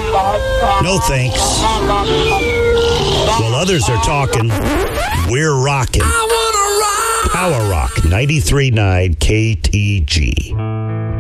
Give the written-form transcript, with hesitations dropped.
No thanks. While others are talking, we're rocking. I wanna rock. Power Rock 93.9 KTG.